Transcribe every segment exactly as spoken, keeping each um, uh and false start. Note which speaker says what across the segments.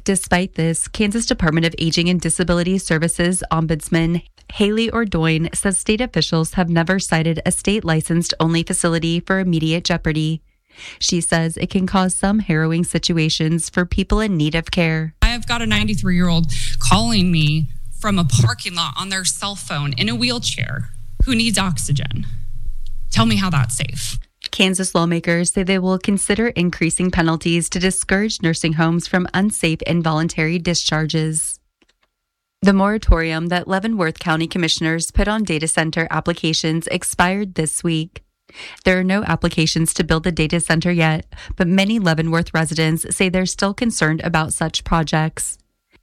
Speaker 1: Despite this, Kansas Department of Aging and Disability Services Ombudsman Haley Ordoin says state officials have never cited a state-licensed only facility for immediate jeopardy. She says it can cause some harrowing situations for people in need of care.
Speaker 2: I have got a ninety-three-year-old calling me from a parking lot on their cell phone in a wheelchair who needs oxygen. Tell me how that's safe.
Speaker 1: Kansas lawmakers say they will consider increasing penalties to discourage nursing homes from unsafe involuntary discharges. The moratorium that Leavenworth County commissioners put on data center applications expired this week. There are no applications to build the data center yet, but many Leavenworth residents say they're still concerned about such projects.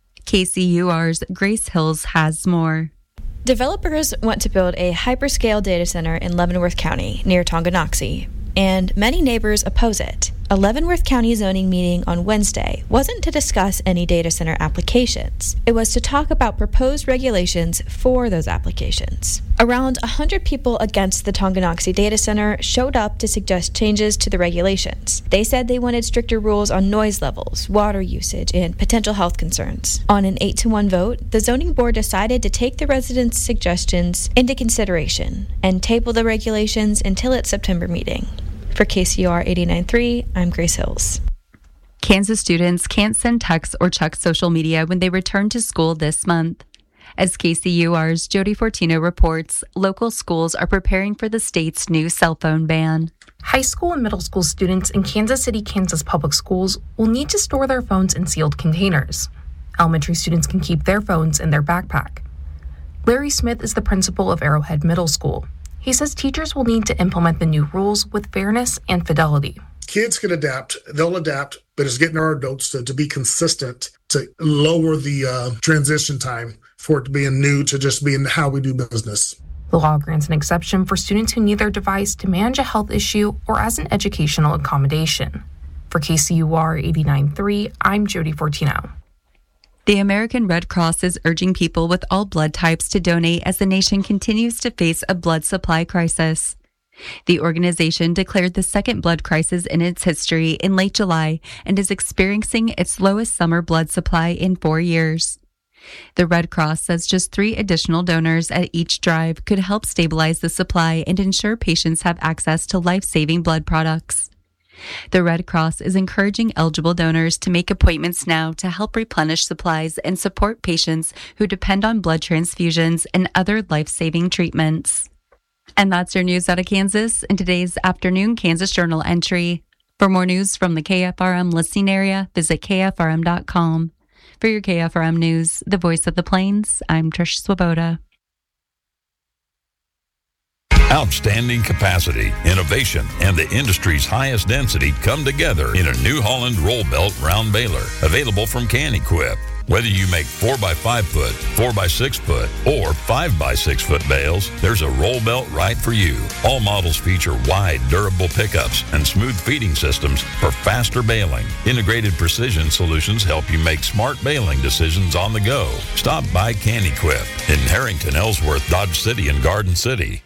Speaker 1: K C U R's Grace Hills has more.
Speaker 3: Developers want to build a hyperscale data center in Leavenworth County near Tonganoxie, and many neighbors oppose it. A Leavenworth County zoning meeting on Wednesday wasn't to discuss any data center applications. It was to talk about proposed regulations for those applications. Around one hundred people against the Tonganoxie data center showed up to suggest changes to the regulations. They said they wanted stricter rules on noise levels, water usage, and potential health concerns. On an eight to one vote, the zoning board decided to take the residents' suggestions into consideration and table the regulations until its September meeting. For K C U R eighty-nine point three, I'm Grace Hills.
Speaker 1: Kansas students can't send texts or check social media when they return to school this month. As K C U R's Jody Fortino reports, local schools are preparing for the state's new cell phone ban.
Speaker 4: High school and middle school students in Kansas City, Kansas public schools will need to store their phones in sealed containers. Elementary students can keep their phones in their backpack. Larry Smith is the principal of Arrowhead Middle School. He says teachers will need to implement the new rules with fairness and fidelity.
Speaker 5: Kids can adapt, they'll adapt, but it's getting our adults to, to be consistent, to lower the uh, transition time for it to being new to just being how we do business.
Speaker 4: The law grants an exception for students who need their device to manage a health issue or as an educational accommodation. For K C U R eighty-nine point three, I'm Jody Fortino.
Speaker 1: The American Red Cross is urging people with all blood types to donate as the nation continues to face a blood supply crisis. The organization declared the second blood crisis in its history in late July and is experiencing its lowest summer blood supply in four years. The Red Cross says just three additional donors at each drive could help stabilize the supply and ensure patients have access to life-saving blood products. The Red Cross is encouraging eligible donors to make appointments now to help replenish supplies and support patients who depend on blood transfusions and other life-saving treatments. And that's your news out of Kansas in today's afternoon Kansas Journal entry. For more news from the K F R M listening area, visit K F R M dot com. For your K F R M News, the voice of the Plains, I'm Trish Swoboda.
Speaker 6: Outstanding capacity, innovation, and the industry's highest density come together in a New Holland roll belt round baler, available from Can-Equip. Whether you make four by five foot, four by six foot, or five by six foot bales, there's a roll belt right for you. All models feature wide, durable pickups and smooth feeding systems for faster baling. Integrated precision solutions help you make smart baling decisions on the go. Stop by Can-Equip in Harrington, Ellsworth, Dodge City, and Garden City.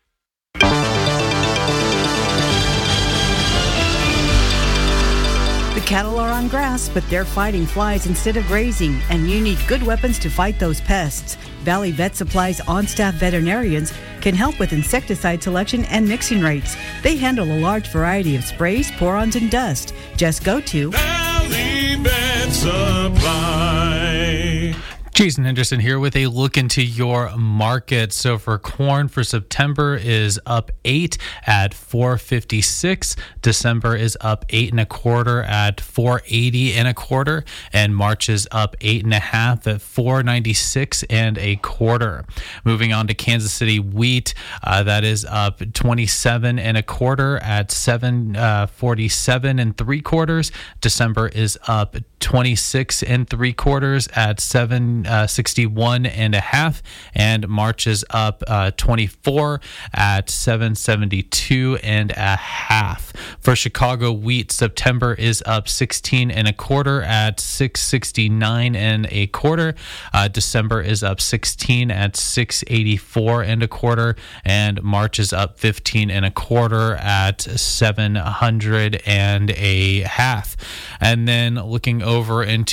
Speaker 7: The cattle are on grass, but they're fighting flies instead of grazing, and you need good weapons to fight those pests. Valley Vet Supply's on-staff veterinarians can help with insecticide selection and mixing rates. They handle a large variety of sprays, pour-ons, and dust. Just go to
Speaker 8: Valley Vet Supply.
Speaker 9: Jason Henderson here with a look into your market. So for corn for September is up eight at four fifty-six. December is up eight and a quarter at four eighty and a quarter, and March is up eight and a half at four ninety-six and a quarter. Moving on to Kansas City wheat, uh, that is up twenty-seven and a quarter at seven forty-seven and three quarters. December is up twenty-six and three quarters at seven sixty-one and a half, and March is up uh, twenty-four at seven seventy-two and a half. For Chicago wheat, September is up sixteen and a quarter at six sixty-nine and a quarter. Uh, December is up sixteen at six eighty-four and a quarter, and March is up fifteen and a quarter at seven hundred and a half. And then looking over into